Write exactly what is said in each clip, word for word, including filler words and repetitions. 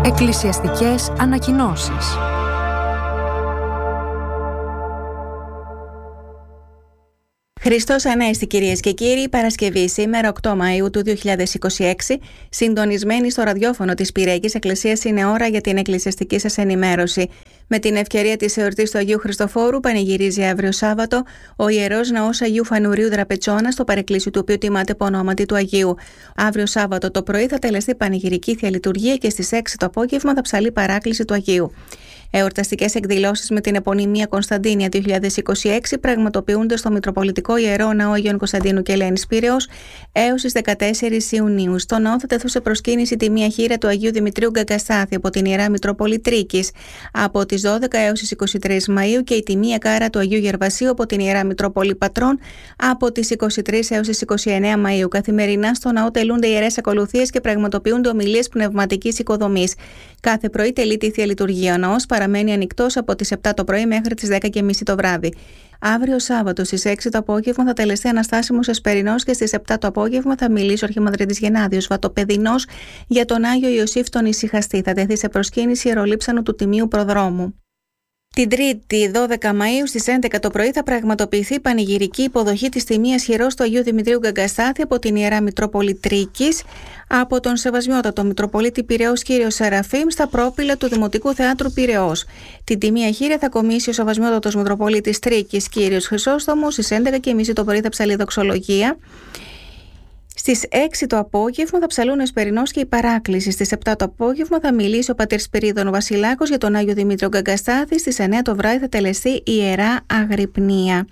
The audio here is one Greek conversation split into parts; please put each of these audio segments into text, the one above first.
Εκκλησιαστικές ανακοινώσεις. Χριστός Ανέστη, κυρίες και κύριοι, Παρασκευή σήμερα οκτώ Μαΐου του δύο χιλιάδες είκοσι έξι, συντονισμένοι στο ραδιόφωνο της Πυριακής Εκκλησίας, είναι ώρα για την εκκλησιαστική σας ενημέρωση. Με την ευκαιρία της εορτής του Αγίου Χριστοφόρου, πανηγυρίζει αύριο Σάββατο ο Ιερός Ναός Αγίου Φανουρίου Δραπετσόνα, στο παρεκκλήσιο του οποίου τιμάται από ονόματι του Αγίου. Αύριο Σάββατο το πρωί θα τελεστεί πανηγυρική θεία λειτουργία και στις έξι το απόγευμα θα ψαλεί παράκληση του Αγίου. Εορταστικές εκδηλώσεις με την επωνυμία Κωνσταντίνια δύο χιλιάδες είκοσι έξι πραγματοποιούνται στο Μητροπολιτικό Ιερό Ναό Αγίων Κωνσταντίνου και Ελένης Πειραιώς έως τις δεκατέσσερις Ιουνίου. Στο ναό θα τεθούν σε προσκύνηση τη μία χείρα του Αγίου Δημητρίου Γκαγκαστάθη από την Ιερά Μητρόπολη Τρίκης από τις δώδεκα έως τις είκοσι τρεις Μαΐου και η τιμία κάρα του Αγίου Γερβασίου από την Ιερά Μητρόπολη Πατρών από τις είκοσι τρεις έως τις είκοσι εννέα Μαΐου. Καθημερινά στο ναό τελούνται ιερές ακολουθίες και πραγματοποιούνται ομιλίες πνευματικής οικοδομής. Κάθε πρωί τελείται η θεία λειτουργία. Ο ναός παραμένει ανοιχτός από τις επτά το πρωί μέχρι τις δέκα και μισή το βράδυ. Αύριο Σάββατο στις έξι το απόγευμα θα τελεστεί Αναστάσιμος Εσπερινός και στις επτά το απόγευμα θα μιλήσει ο Αρχιμανδρίτης Γενάδιος Βατοπεδινός για τον Άγιο Ιωσήφ τον Ησυχαστή. Θα τεθεί σε προσκύνηση ιερολείψανο του Τιμίου Προδρόμου. Την Τρίτη, δώδεκα Μαΐου στις έντεκα το πρωί θα πραγματοποιηθεί πανηγυρική υποδοχή της τιμίας χειρός του Αγίου Δημητρίου Γκαγκαστάθη από την Ιερά Μητρόπολη Τρίκης από τον Σεβασμιότατο Μητροπολίτη Πειραιώς κύριο Σεραφείμ στα πρόπυλα του Δημοτικού Θεάτρου Πειραιώς. Την τιμία χείρα θα κομίσει ο Σεβασμιότατος Μητροπολίτης Τρίκης κύριος Χρυσόστομος. Στις έντεκα και μισή το πρωί θα ψαλεί δοξολογία. Στις έξι το απόγευμα θα ψαλούν ο Εσπερινός και η παράκληση. Στις επτά το απόγευμα θα μιλήσει ο πατήρ Σπυρίδων Βασιλάκος για τον Άγιο Δημήτριο Γκαγκαστάθη. Στις εννέα το βράδυ θα τελεστεί η Ιερά Αγρυπνία.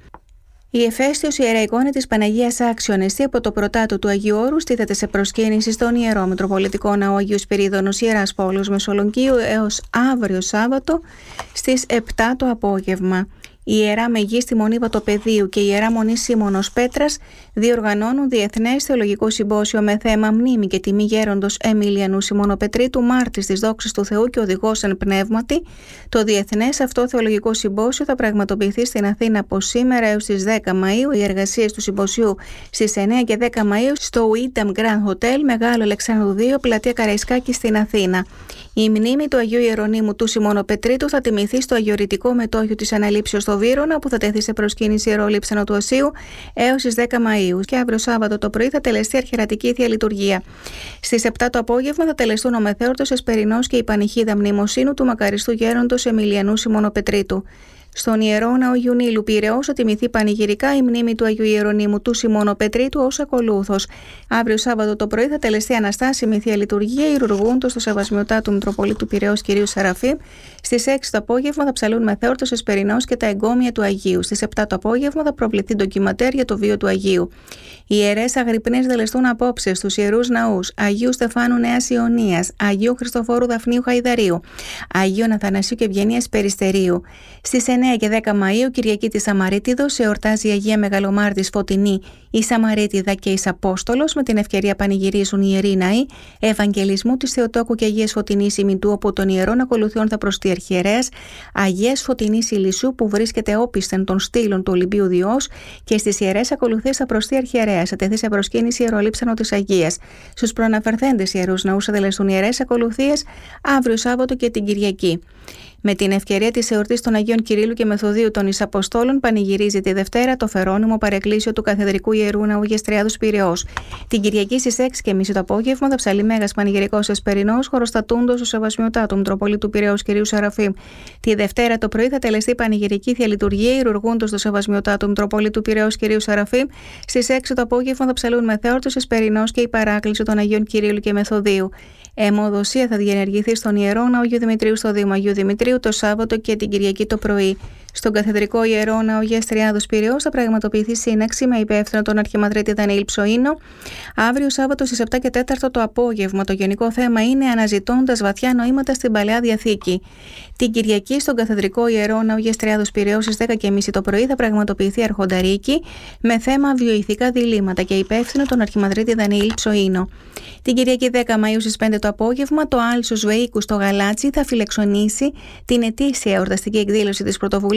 Η εφαίστειος ιερά εικόνα της Παναγίας Άξιον Εστί από το πρωτάτο του Αγίου Όρου στήθεται σε προσκύνηση στον Ιερό Μητροπολιτικό Ναό Αγίου Σπυρίδωνος Ιεράς Πόλεως Μεσολογγίου έως αύριο Σάββατο στις επτά το απόγευμα. Η Ιερά Μεγίστη Μονή Βατοπεδίου και η Ιερά Μονή Σίμωνος Πέτρας διοργανώνουν διεθνές θεολογικό συμπόσιο με θέμα μνήμη και τιμή γέροντος Εμιλιανού Σιμωνοπετρίτου, μάρτυρ της δόξης του Θεού και οδηγός εν πνεύματι. Το διεθνές αυτό θεολογικό συμπόσιο θα πραγματοποιηθεί στην Αθήνα από σήμερα έως τις δέκα Μαΐου. Οι εργασίες του συμποσιού στις εννέα και δέκα Μαΐου στο Ουίταμ Grand Hotel, Μεγάλο Αλεξάνδρου δύο, πλατεία Καραϊσκάκη στην Αθήνα. Η μνήμη του Αγίου Ιερονύμου του Σιμωνοπετρίτου θα τιμηθεί στο αγιορητικό μετόχιο της Αναλήψεως στο Βύρωνα, που θα τεθεί σε προσκύνηση ιερόλειψανο του Οσίου έως τις δέκα Μαΐου. Και αύριο Σάββατο το πρωί θα τελεστεί αρχιερατική θεία λειτουργία. Στις επτά το απόγευμα θα τελεστούν ο Μεθέορτος Εσπερινός και η πανηχίδα μνημοσύνου του μακαριστού γέροντος Εμιλιανού Σιμωνοπετρίτου. Στον Ιερό Ναό Ιουνίλου Πειραιώς θα τιμηθεί πανηγυρικά η μνήμη του Αγίου Ιερονύμου του Σιμωνοπετρίτου ως ακολούθος. Αύριο Σάββατο το πρωί θα τελεστεί αναστάσιμη θεία λειτουργία ηρουργούντος στο Σεβασμιωτάτου Μητροπολίτου Πειραιώς κυρίου Σεραφείμ. Στις έξι το απόγευμα θα ψαλούν Μεθέορτος Εσπερινός και τα εγκόμια του Αγίου. Στις επτά το απόγευμα θα προβληθεί ντοκιματέρ για το βίο του Αγίου. Οι ιερές αγρυπνίες δελεστούν απόψε στους ιερούς ναούς Αγίου Στεφάνου Νέας Ιωνίας, Αγίου Χριστοφόρου Δαφνίου Χαϊδαρίου, Αγίου Αθανασίου και Ευγενίας Περιστερίου. Στις εννέα και δέκα Μαΐου, Κυριακή της Σαμαρίτιδος, εορτάζει η Αγία Μεγαλομάρτης Φωτεινή, η Σαμαρίτιδα και εις Απόστολος. Με την ευκαιρία πανηγυρίζουν οι ιεροί ναοί Ευαγγελισμού της Θεοτόκου και Αγίας Φωτεινής ημιτού, όπου των ιερών ακολουθιών θα προστεί αρχιερέας Αγίας Φωτεινής Ηλισσού, που βρίσκεται όπισθεν των στήλων του Ολυμπίου Διός, και στις ιερές ακολουθίες θα προστεί αρχιερέας. Θα τεθεί σε προσκύνηση ιερολείψανο της Αγίας. Στους προαναφερθέντες ιερούς ναούς θα τελεστούν ιερές ακολουθίες αύριο Σάββατο και την Κυριακή. Με την ευκαιρία της εορτής των Αγίων Κυρίλλου και Μεθοδίου των Εις-Αποστόλων, πανηγυρίζει τη Δευτέρα το φερόνιμο παρεκκλήσιο του Καθεδρικού Ιερού Ναού Γεστριάδος Πειραιώς. Την Κυριακή στις έξι και μισή το απόγευμα θα ψαλεί Μέγας Πανηγυρικός Εσπερινός, χωροστατούντος ο Σεβασμιωτάτου Μητροπολίτου Πειραιώς κυρίου Σεραφείμ. Τη Δευτέρα το πρωί θα τελεστεί πανηγυρική θεία λειτουργία, ηρουργούντος το Σεβασμιωτάτου Μητροπολίτου Πειραιώς κυρίου Σεραφείμ. Στις έξι το απόγευμα θα ψαλούν Μεθέορτος Εσπερινός και η παράκληση των Αγίων Κυρίλλου και Μεθοδίου. Αιμοδοσία θα διενεργηθεί στον Ιερό Ναό Αγίου Δημητρίου στο Δήμο Αγίου Δημητρίου το Σάββατο και την Κυριακή το πρωί. Στον Καθεδρικό Ιερό Ναό Γεστριάδος Πειραιώς θα πραγματοποιηθεί σύναξη με υπεύθυνο τον Αρχιμανδρίτη Δανιήλ Ψοΐνο. Αύριο Σάββατο στις επτά και τέσσερα το απόγευμα. Το γενικό θέμα είναι αναζητώντας βαθιά νοήματα στην Παλαιά Διαθήκη. Την Κυριακή στον Καθεδρικό Ιερό Ναό Γεστριάδος Πειραιώς στις δέκα και μισή το πρωί θα πραγματοποιηθεί αρχονταρίκη με θέμα βιοηθικά διλήμματα και υπεύθυνο τον Αρχιμανδρίτη Δανιήλ Ψοΐνο. Την Κυριακή δέκα Μαΐου στις πέντε το απόγευμα το Άλσος Βεΐκου στο Γαλάτσι θα φιλεξονήσει την ετήσια εορταστική εκδήλωση της πρωτοβουλίας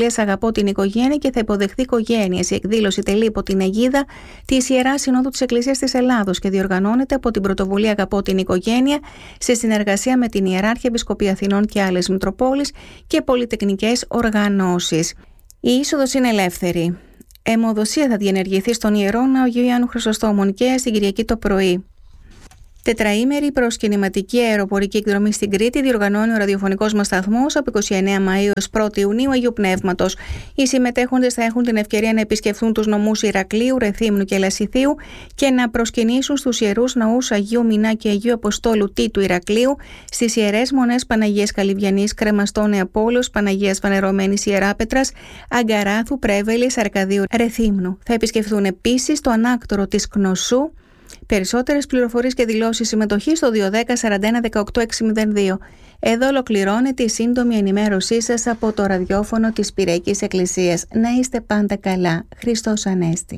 πρωτοβουλίας Αγαπώ την Οικογένεια και θα υποδεχθεί οικογένειες. Η εκδήλωση τελεί υπό την αιγίδα της Ιεράς Συνόδου της Εκκλησίας της Ελλάδος και διοργανώνεται από την πρωτοβουλία Αγαπώ την Οικογένεια σε συνεργασία με την Ιεράρχη Επισκοπή Αθηνών και άλλες Μητροπόλεις και πολυτεχνικές οργανώσεις. Η είσοδος είναι ελεύθερη. Αιμοδοσία θα διενεργηθεί στον Ιερό Ναό Αγίου Ιωάννου Χρυσοστόμου και στην Κυριακή το πρωί. Τετραήμερη προσκυνηματική αεροπορική εκδρομή στην Κρήτη διοργανώνει ο ραδιοφωνικός μας σταθμός από είκοσι εννέα Μαΐου έως πρώτη Ιουνίου Αγίου Πνεύματος. Οι συμμετέχοντες θα έχουν την ευκαιρία να επισκεφθούν τους νομούς Ηρακλείου, Ρεθύμνου και Λασιθίου και να προσκυνήσουν στους ιερούς ναούς Αγίου Μινά και Αγίου Αποστόλου Τίτου Ηρακλείου, στις ιερές μονές Παναγίας Καλυβιανής, Κρεμαστών Νεαπόλεως, Παναγίας Φανερωμένης Ιεράπετρας, Αγκαράθου, Πρέβελης, Αρκαδίου, Ρεθύμνου. Θα επισκεφθούν επίσης το ανάκτορο της Κνωσού. Περισσότερες πληροφορίες και δηλώσεις συμμετοχής στο δύο ένα μηδέν σαράντα ένα δεκαοκτώ εξακόσια δύο. Εδώ ολοκληρώνεται η σύντομη ενημέρωσή σας από το ραδιόφωνο της Πυριακής Εκκλησίας. Να είστε πάντα καλά. Χριστός Ανέστη.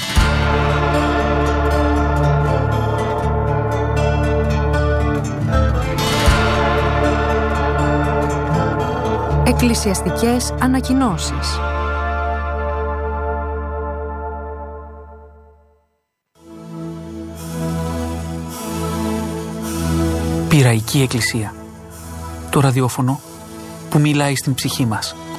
Εκκλησιαστικές ανακοινώσεις. Πυραϊκή Εκκλησία. Το ραδιόφωνο που μιλάει στην ψυχή μας.